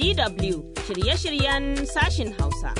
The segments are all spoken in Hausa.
DW shirye-shiryen sashin Hausa.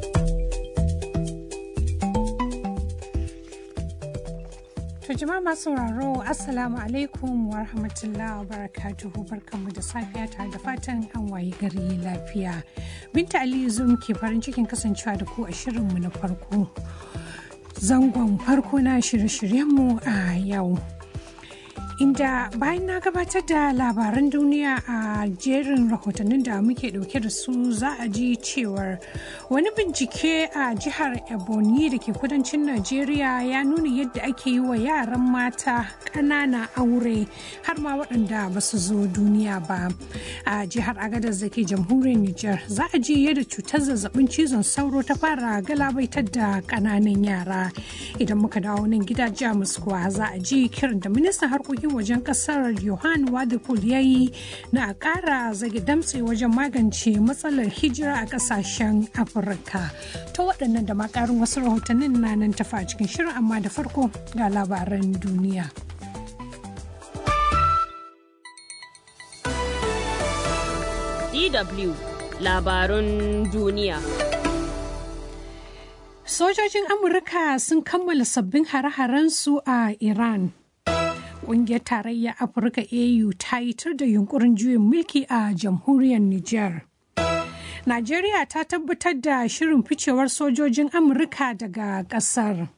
To jama'a masu sauraro Assalamu alaikum wa rahmatullahi wa barakatuhu, barkanmu da safiya tare da fatan an wayi gari lafiya. Binta Aliyu Zum ke farin cikin kasancewa da ku a shirinmu na farko. Zangon farko na shirye-shiryenmu a yau. Inda bayan na gabatar da labaran duniya a jerin rahotannin da muke dauke da su, za a ji cewar wani bincike a jihar Ebonyi da ke kudancin Najeriya ya nuna yadda ake yi wa yaran mata ƙanana aure har ma waɗanda ba su zo duniya ba. A jihar Agadez da ke jamhuriyar Nijar, za a ji yadda cutar zazzabin cizon sauro ta fara galabaitar da ƙananan yara. Idan muka dawo nan gida Jamus kuwa, za a ji kiran da ministan harkokin wajen kasar Yohan Wadipul ya yi na ƙara zage damtse wajen magance matsalar hijira a ƙasashen Afirka. Ta waɗannan da makarin wasu rahotannin na nan tafa a cikin shirin, amma da farko ga labaran duniya. DW labarun duniya. Sojojin Amurka sun kammala sabbin hare-harensu a Iran. Ƙungiyar Tarayyar Afirka AU ta yi tar da yunkurin juyin mulki a jamhuriyar Nijar. Najeriya ta tabbatar da shirin ficewar sojojin Amurka daga ƙasar.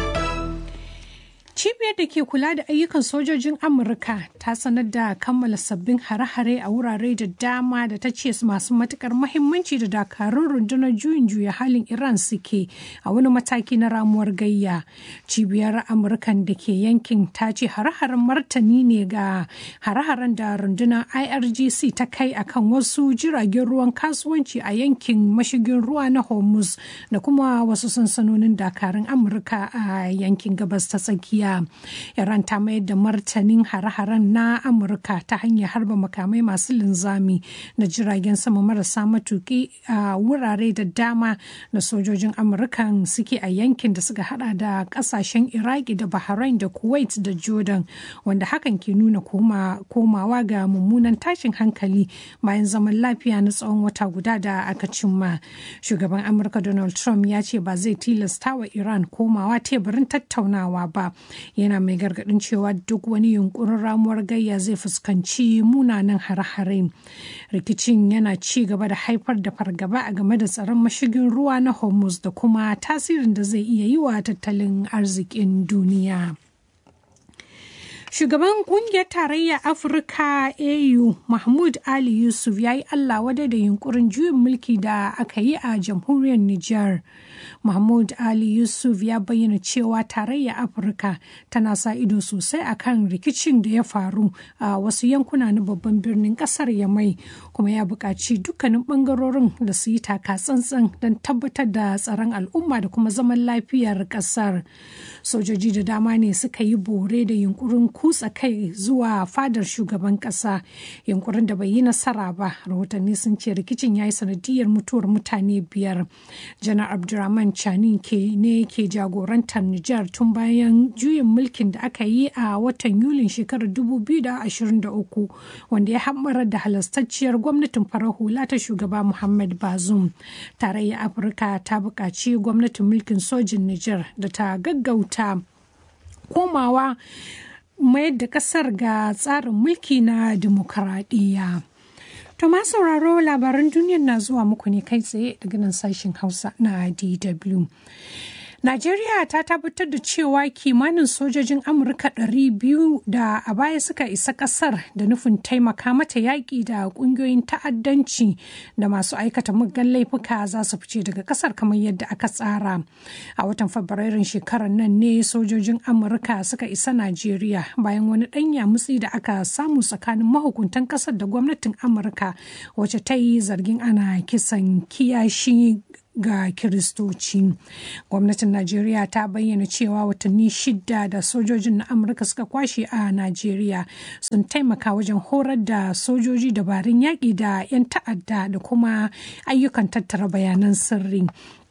Cibiyar da ke kula da ayyukan sojojin Amurka ta sanar da kammala sabbin hare-hare a wurare da dama da ta ce masu matukar mahimmanci da dakarun rundunar juyin juya halin Iran suke a wani mataki na ramuwar gayya. Cibiyar Amurkan da ke yankin ta ce hare-haren martani ne ga hare-haren da rundunar IRGC ta kai akan wasu jiragen ruwan kasuwanci a yankin mashigin ruwa na Hormuz da kuma wasu sansanonin dakarun Amurka a yankin gabas ta tsakiya. Iran ta mayar da martanin hare-haren na Amurka ta hanyar harba makamai masu linzami na jiragen sama marasa matuki a wurare da dama da sojojin Amurkan suke a yankin da suka hada da kasashen Iraki da Bahrain da Kuwait da Jordan, wanda hakan ke nuna komawa ga mummunan tashin hankali bayan zaman lafiya na tsawon wata guda da aka cimma. Shugaban Amurka Donald Trump ya ce ba zai tilasta wa Iran komawa teburin tattaunawa ba. Yana mai gargadin cewa duk wani yunkurin ramuwar gayya zai fuskanci munanan hare-hare. Rikicin yana ci gaba da haifar da fargaba a game da tsaron mashigin ruwa na Hormuz da kuma tasirin da zai iya yi wa tattalin arzikin duniya. Shugaban kungiyar tarayyar Afirka AU Mahmud Ali Yusuf ya yi Allah wadai da yunkurin juyin mulki da aka yi a jamhuriyar Nijar. Mahmud Ali Yusuf ya bayyana cewa tarayyar Afirka tana sa ido sosai akan rikicin da ya faru a wasu yankuna na babban birnin kasar Yamai, kuma ya buƙaci dukkanin ɓangarorin da su yi taka tsantsan don tabbatar da tsaron al'umma da kuma zaman lafiyar ƙasar. Sojoji da dama ne suka yi bore da yunkurin kutsa kai zuwa fadar shugaban ƙasa, yunkurin da bai yi nasara ba. Rahotanni sun ce rikicin ya yi sanadiyar mutuwar mutane 5. Janar Abdurrahman Chani ne ke jagorantar Nijar tun bayan juyin mulkin da aka yi a watan Yulin shekarar 2023, wanda ya hammarar da halastacciyar gwamnatin farar hula ta shugaba Muhammad Bazoum. Tarayyar Afirka ta buƙaci gwamnatin mulkin sojin Nijar da ta gaggauta komawa mayar da ƙasar ga tsarin mulki na dimokuraɗiyya. To ma sauraro, labaran duniyar na zuwa muku ne kai tsaye daga nan sashen Hausa na DW. Najeriya ta tabbatar da cewa kimanin sojojin Amurka 200 da a baya suka isa kasar da nufin taimaka mata yaƙi da ƙungiyoyin ta'addanci da masu aikata muggan laifuka za su fice daga kasar kamar yadda aka tsara. A watan Fabrairun shekarar nan ne sojojin Amurka suka isa Najeriya bayan wani ɗan yamutsi da aka samu tsakanin mahukuntan kasar da gwamnatin Amurka, wacce ta yi zargin ana kisan kiyashi ga Kiristoci. Gwamnatin Najeriya ta bayyana cewa watanni 6 da sojojin na Amurka suka kwashe a Najeriya sun taimaka wajen horar da sojoji dabarun yaƙi da 'yan ta'adda da kuma ayyukan tattara bayanan sirri.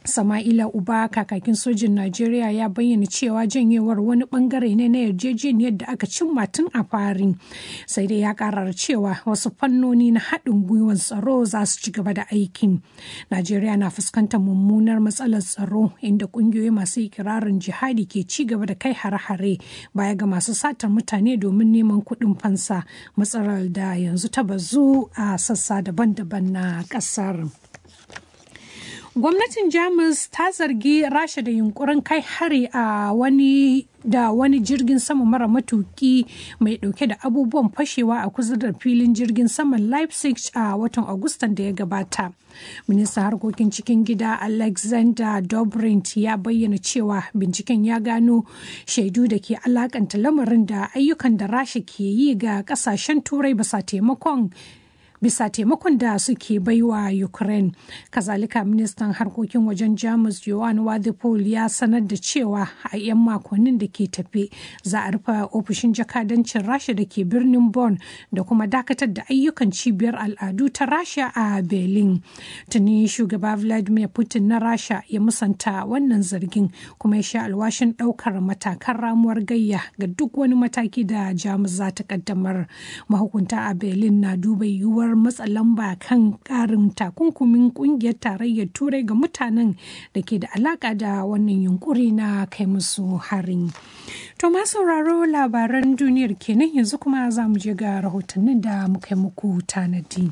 Sama'ila Uba kakakin sojin Najeriya ya bayyana cewa janyewar wani bangare ne na yarjejeniyar da aka cimma tun a fari. Sai dai ya karar cewa wasu fannoni na haɗin gwiwar tsaro za su ci gaba da aikin. Najeriya na fuskantar mummunar matsalar tsaro inda ƙungiyoyi masu ikirarin jihadi ke ci gaba da kai hare-hare baya ga masu satar mutane domin neman kuɗin fansa, matsalar da yanzu ta bazu a sassa daban-daban na ƙasar. Gwamnatin Jamus ta zargi Rasha da yunkurin kai hari a wani jirgin sama mara matuki mai dauke da abubuwan fashewa a kusa da filin jirgin saman Leipzig a watan Agustan da ya gabata. Ministan harkokin cikin gida Alexander Dobrindt ya bayyana cewa binciken ya gano shaidu da ke alakanta lamarin da ayyukan da Rasha ke yi ga kasashen Turai bisa taimakon da suke baiwa Ukraine. Kazalika ministan harkokin wajen Jamus Johan Wadephol ya sanar da cewa a 'yan makonnin da ke tafe za a rufe ofishin jakadancin Rasha da ke birnin Bonn da kuma dakatar da ayyukan cibiyar al'adu ta Rasha a Berlin. Tuni shugaba Vladimir Putin na Rasha ya musanta wannan zargin kuma ya sha alwashin ɗaukar matakan ramuwar gayya ga duk wani mataki da Jamus za ta kaddamar. Mahukunta a Berlin na duba yiwuwar matsa lamba kan karin takunkumin kungiyar tarayyar turai ga mutanen da ke da alaka da wannan yunkuri na kai musu harin. To ma sauraro labaran duniyar kenan, yanzu kuma za mu je ga rahotannin da muka yi muku tanadi.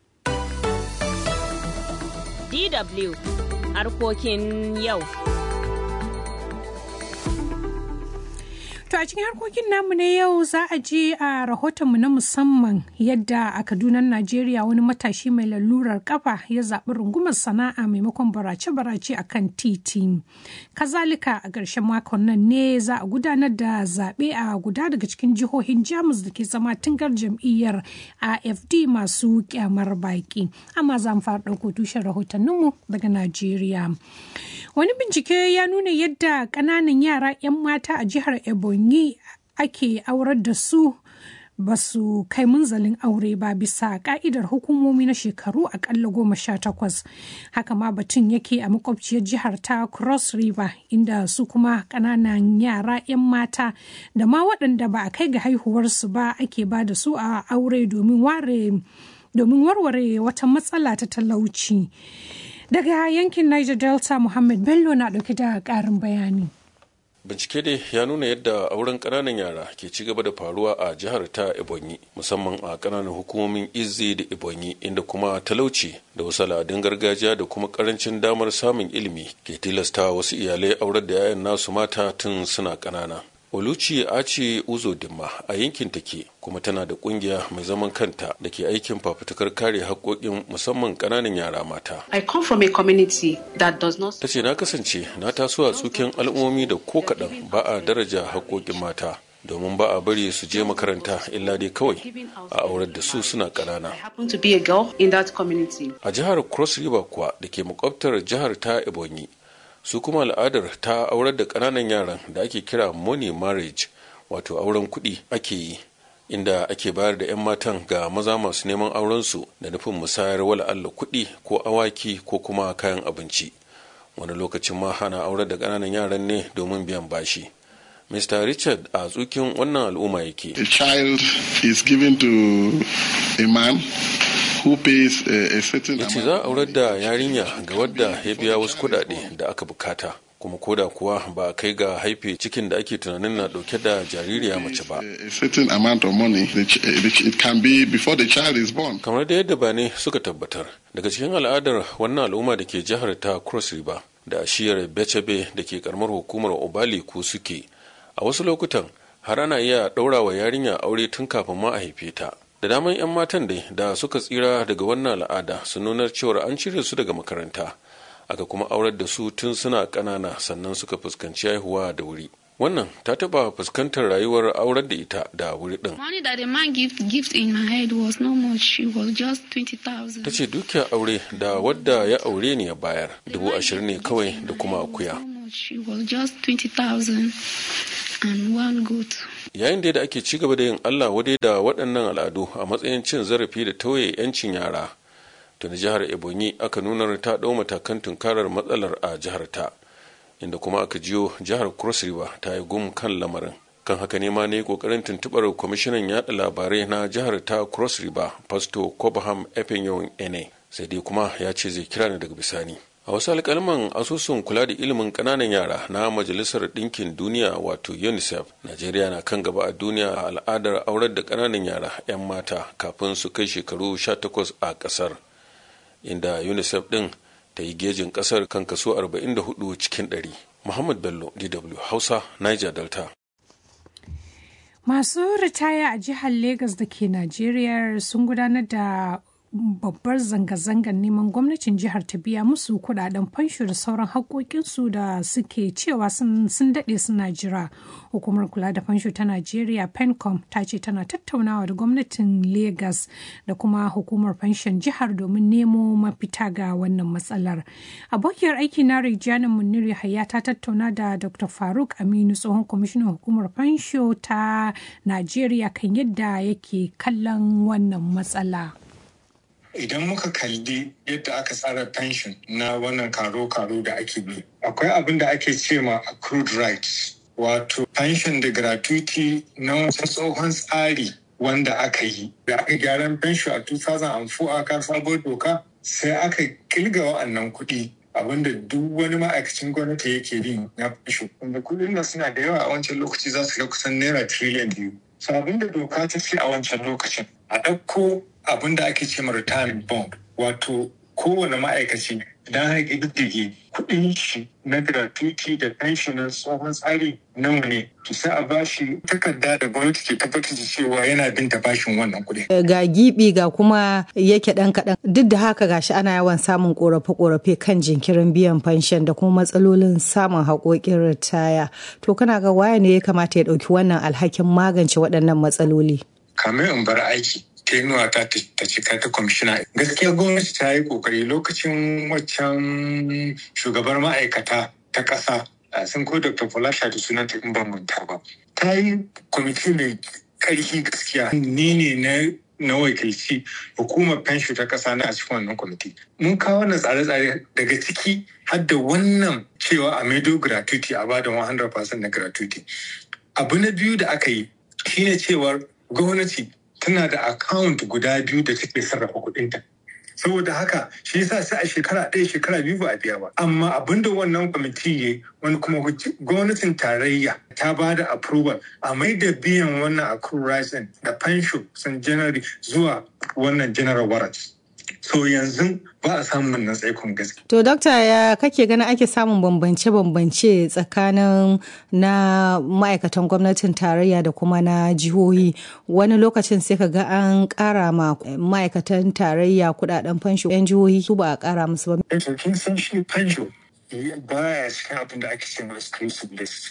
DW harkokin yau. To a cikin harkokin namu na yau za a je a rahotonmu na musamman yadda a Kaduna, Najeriya wani matashi mai lalurar kafa ya zaɓi rungumar sana'a maimakon barace-barace a kan titi. Kazalika a ƙarshen makon nan ne za a gudanar da zaɓe a guda daga cikin jihohin Jamus da ke zama tungar jam'iyyar AFD masu kyamar baƙi. Amma za mu fara ɗauko tushen rahotanninmu daga Najeriya. Wani bincike ya nuna yadda ƙananan yara 'yan mata a jihar Ebonyi ake aurar da su ba su kai munzalin aure ba bisa ka'idar hukumomi na shekaru akalla 18. Haka ma batun yake a makwabciyar jihar ta Cross River inda su kuma ƙananan yara 'yan mata da ma waɗanda ba a kai ga haihuwarsu ba ake ba da su a aure domin warware wata matsala ta talauci. Daga yankin Niger Delta, Muhammad Bello na ɗauke da ƙarin bayani. Bincike dai ya nuna yadda auren ƙananan yara ke ci gaba da faruwa a jihar ta Ebonyi, musamman a ƙananan hukumomin Izzi da Ebonyi, inda kuma talauci da wasu al'adun gargajiya da kuma ƙarancin damar samun ilimi ke tilasta wasu iyalai aurar da 'ya'yan nasu mata tun suna ƙanana. Oluchi Aci Uzo Dimma a yankin take kuma tana da kungiya mai zaman kanta da ke aikin fafutukar kare haƙoƙin musamman ƙananan yara mata. I come from a community that does not. Ta ce na kasance na taso a tsuken al'ummomi da ko kaɗan ba a daraja haƙoƙin mata domin ba a bari su je makaranta illa dai kawai a aurar da su suna ƙanana. A jihar Cross River kuwa da ke makwabtar jihar ta Ebonyi, su kuma al'adar ta aurar da ƙananan yaran da ake kira money marriage, wato auren kuɗi ake yi, inda ake bayar da 'yan matan ga maza masu neman aurensu da nufin musayar wala'alla kuɗi ko awaki ko kuma kayan abinci. Wani lokacin ma hana aurar da ƙananan yaran ne domin biyan bashi. Mr. Richard a tsukin wannan al'umma yake. A child is given to a man who pays a certain amount. Yace za a aurar da yarinya ga wadda ya biya wasu kuɗaɗe da aka bukata, kuma koda kuwa ba a kai ga haife cikin da ake tunanin na dauke da jaririya mace ba. A certain amount of money it can be before the child is born. Kamar da yadda bane suka tabbatar, daga cikin al'adar wannan al'umma da ke jihar ta Cross River da ashiyar Bechebe da ke karamar hukumar Obali ku suke, a wasu lokutan har ana iya ɗaura wa yarinya aure tun kafin ma a haife ta. Da daman 'yan matan dai da suka tsira daga wannan al'ada su nunar cewar an cire su daga makaranta, aka kuma aurar da su tun suna ƙanana sannan suka fuskanci haihuwa da wuri. Wannan ta taɓa fuskantar rayuwar aurar da ita da wuri ɗin. Ta ce dukiyar aure da wadda ya aure ni ya bayar 20,000 ne kawai da kuma akuya. Yayin da ake ci gaba da yin Allah wadai da waɗannan al'adu a matsayin cin zarafi da tauye 'yancin yara, tuni jihar Ebonyi aka nuna ta ɗau matakan tunkarar matsalar a jihar ta, inda kuma aka jiyo jihar Cross River ta yi gum kan lamarin. Kan haka ne ma ne kokarin tuntubar kwamishinan yaɗa labarai na jihar ta Cross River, Pastor Cobham Efenyon Ene, sai dai kuma ya ce zai kira ni daga bisani. A wasu alƙalman asusun kula da ilimin ƙananan yara na Majalisar Ɗinkin Duniya wato UNICEF, Najeriya na kan gaba a duniya a al'adar aurar da ƙananan yara 'yan mata kafin su kai shekaru 18 a ƙasar, inda UNICEF ɗin ta yi gejin ƙasar kan kaso 44 cikin 100. Muhammad Bello, DW Hausa, Niger Delta. Masu ritaya a jihar Legas da ke Najeriya sun gudanar da babbar zanga-zangar neman gwamnatin jihar ta biya musu kudaden fansho da sauran haƙoƙinsu da suke cewa sun daɗe suna jira. Hukumar kula da fansho ta Najeriya PENCOM ta ce tana tattaunawa da gwamnatin Legas da kuma hukumar fanshon jihar domin nemo mafita ga wannan matsalar. Abokiyar aiki na Rejana Munir Yahaya ta tattauna da Dr. Faruk Aminu, tsohon kwamishinan hukumar fansho ta Najeriya, kan yadda yake kallon wannan matsala. Idan muka kalli yadda aka tsara pension na wannan karo-karo da ake bi, akwai abin da ake ce ma accrued rights, wato pension da gratuity na wasu tsohon tsari wanda aka yi. Da aka gyaran pension a 2004 aka sabuwar doka, sai aka kilga wa'annan kuɗi abinda duk wani ma'aikacin gwamnati yake bi na pension. Wanda kuɗin da suna da yawa a wancan lokaci za su ga kusan naira trillion 2. So abinda doka ta ce a wancan lokacin, a ɗauko abin da ake ce ma retirement bond, wato kowane ma'aikaci idan haƙi diddige kuɗin shi na gratuity da pension na tsohon tsari nawa ne, to sai a bashi takarda da gwamnati ke tabbatar da cewa yana bin ta bashin wannan kuɗi. Ga gibi ga kuma yake ɗan kaɗan, duk da haka gashi ana yawan samun ƙorafe-ƙorafe kan jinkirin biyan pension da kuma matsalolin samun haƙoƙin ritaya. To kana ga waye ne ya kamata ya ɗauki wannan alhakin magance waɗannan matsaloli? Kamar in bar aiki, tenuwa ta cika ta kwamishina. Gaskiya gwamnati ta yi kokari lokacin waccan shugabar ma'aikata ta ƙasa, sun ko Dr. Folasha da sunanta in ban manta ba. Ta yi kwamiti mai ƙarfi gaskiya. Ni ne na wakilci hukumar fensho ta ƙasa na a cikin wannan kwamiti. Mun kawo wannan tsare-tsare daga ciki har da wannan cewa a maido gratuity, a bada 100% na gratuity. Abu na biyu da aka yi shine cewar gwamnati tana da account guda biyu da take sarrafa kuɗinta. Saboda haka shi yasa sai a shekara ɗaya shekara biyu ba a biya ba. Amma abinda wannan kwamiti ya wani kuma gwamnatin tarayya ta ba da approval a mai da biyan wannan accrued rights da pension sun January zuwa wannan general warrant. So yanzu ba a samun wannan tsaikon gaske. To dokta, ya kake ganin ake samun bambance-bambance tsakanin na ma'aikatan gwamnatin tarayya da kuma na jihohi? Wani lokacin sai ka ga an ƙara ma ma'aikatan tarayya kuɗaɗen fansho, 'yan jihohi su ba a ƙara musu ba. Kin san shi fansho baya cikin abin da ake cewa exclusive list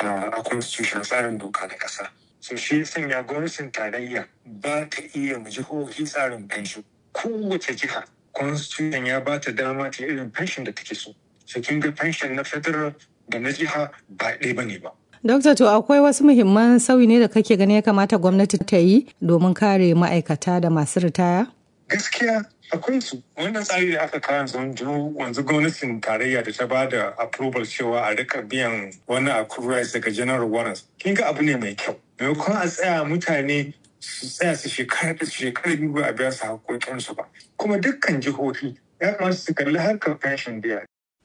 a constitution, tsarin doka na ƙasa. So shi sanya gwamnatin tarayya ba ta iya ma jihohi tsarin fansho. Kowace jiha constitution ya ba ta dama ta irin pension da take so. So kin ga pension na federal da na jiha ba ɗaya bane ba. Dokta, to akwai wasu muhimman sauyi ne da kake gani ya kamata gwamnati ta yi domin kare ma'aikata da masu ritaya? Gaskiya akwai su. Wannan tsari da aka kawo wanzu gwamnatin tarayya da ta ba da approval cewa a rika biyan wannan accrued rights daga general warrants. Kin ga abu ne mai kyau. Maimakon a tsaya mutane su tsaya su shekara biyu ba a biya su haƙoƙinsu ba. Kuma dukkan jihohi ya kamata su kalli harkar pension biya.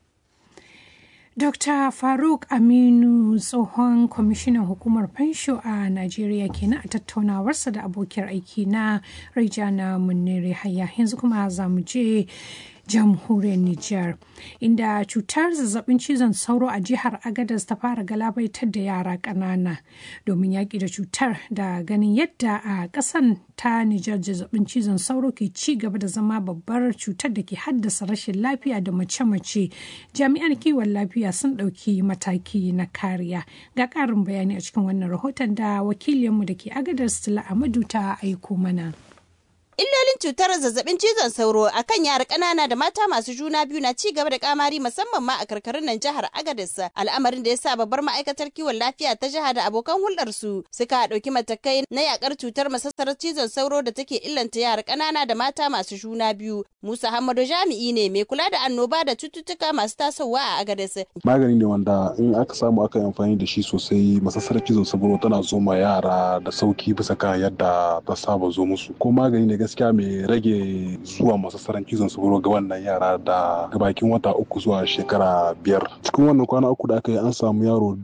Dr. Faruk Aminu, tsohon kwamishinan hukumar fansho a Najeriya kenan a tattaunawarsa da abokiyar aiki na Rejana Munir Yahaya. Yanzu kuma za mu je jamhuriyar Nijar, inda cutar zazzabin cizon sauro a jihar Agadez ta fara galabaitar da yara ƙanana. Domin yaƙi da cutar da ganin yadda a ƙasan ta Nijar zazzabin cizon sauro ke ci gaba da zama babbar cutar da ke haddasa rashin lafiya da mace-mace, jami'an kiwon lafiya sun ɗauki mataki na kariya. Ga ƙarin bayani a cikin wannan rahoton da wakilinmu da ke Agadez Stella Amadu ta aiko mana. Illolin cutar zazzabin cizon sauro a kan yara ƙanana da mata masu juna biyu na ci gaba da kamari, musamman ma a karkarun nan jihar Agadez, al'amarin da ya sa babbar ma'aikatar kiwon lafiya ta jiha da abokan hulɗarsu suka ɗauki matakai na yakar cutar masassarar cizon sauro da take illanta yara ƙanana da mata masu juna biyu Musa Hamadu jami'i ne mai kula da annoba da cututtuka masu tasowa a Agadez. Magani ne wanda in aka samu aka yi amfani da shi sosai masassarar cizon sauro tana zo ma yara da sauki bisa kan yadda ta saba zo musu. Ko magani ne gaskiya mai rage zuwa masassarar cizon sauro ga wannan yara da gabakin wata 3 zuwa shekara 5. Cikin wannan kwana 3 da aka yi an samu yaro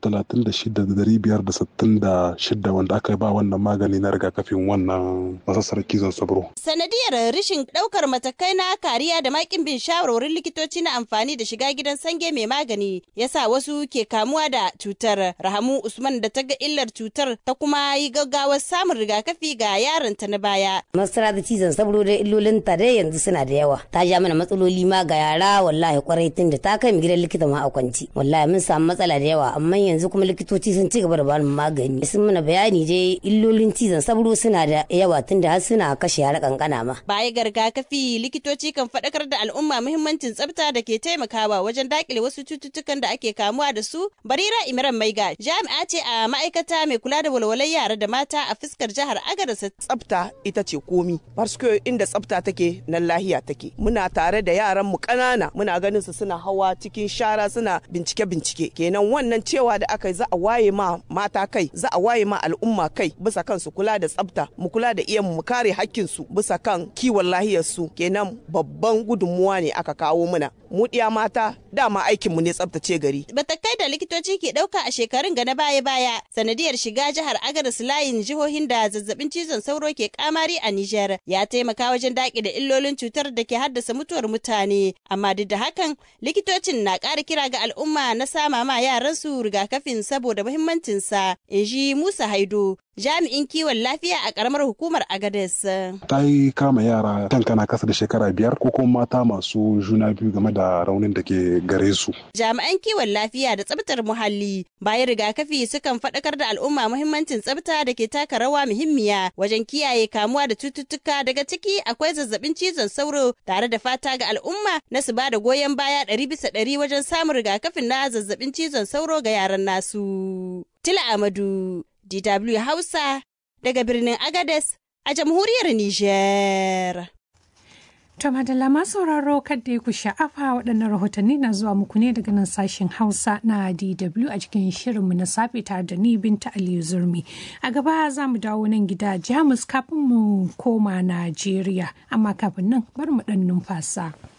36,566 wanda aka yi ba wannan magani na rigakafin wannan masassarar cizon sauro. Sanadiyar rashin ɗaukar matakai na kariya da makin bin shawarwarin likitoci na amfani da shiga gidan sange mai magani yasa wasu ke kamuwa da cutar. Rahamu Usman da ta ga illar cutar ta kuma yi gaggawar samun rigakafi ga yaronta na baya. Masara da cizon sauro da illolin ta dai yanzu suna da yawa. Ta ja mana matsaloli ma ga yara wallahi kwarai tun da ta kai mu gidan likita ma a kwanci. Wallahi mun samu matsala da yawa amma yanzu kuma likitoci sun ci gaba da ba mu magani. Sun mana bayani dai illolin cizon sauro suna da yawa tun da har suna kashe yara kankana ma. Baya ga rigakafi likitoci kan faɗakar da al'umma muhimmancin tsafta da ke taimakawa wajen dakile wasu cututtukan da ake kamuwa da su. Barira Imran Maiga jami'a ce a ma'aikata mai kula da walwalar yara da mata a fuskar jihar Agadez. Tsafta ita ce komi. Parce inda tsafta take nan lahiya take. Muna tare da yaran mu ƙanana muna ganin su suna hawa cikin shara suna bincike. Kenan wannan cewa da aka yi za a waye ma mata kai, za a waye ma al'umma kai bisa kan su kula da tsafta, mu kula da iyan mu kare hakkin su bisa kan kiwon lahiyar su. Kenan babban gudunmuwa ne aka kawo muna. Mu diya mata dama aikin mu ne tsaftace gari. Matakai da likitoci ke ɗauka a shekarun ga na baya-baya sanadiyar shiga jihar Agadez layin jihohin da zazzabin cizon sauro ke kamari a Nijar ya taimaka wajen daƙi da illolin cutar da ke haddasa mutuwar mutane. Amma duk da hakan likitocin na ƙara kira ga al'umma na sama ma yaran su rigakafin saboda muhimmancinsa. In ji Musa Haido jami'in kiwon lafiya a karamar hukumar Agadez. Ta yi kama yara kankana kasa da shekara 5 ko kuma mata masu juna biyu game da raunin da ke gare su. Jami'an kiwon lafiya da tsabtar muhalli bayan rigakafi sukan faɗakar da al'umma muhimmancin tsabta da ke taka rawa muhimmiya wajen kiyaye kamuwa da cututtuka daga ciki akwai zazzabin cizon sauro tare da fata ga al'umma na su ba da goyon baya 100% wajen samun rigakafin na zazzabin cizon sauro ga yaran nasu. Tila Amadu DW Hausa daga birnin Agadez a jamhuriyar Nijar. To madalla masu sauraro kadda ku sha'afa waɗannan rahotanni na zuwa muku ne daga nan sashen Hausa na DW a cikin shirinmu na safe tare da ni Binta Aliyu Zurmi. A gaba za mu dawo nan gida Jamus kafin mu koma Najeriya, amma kafin nan bar mu ɗan numfasa.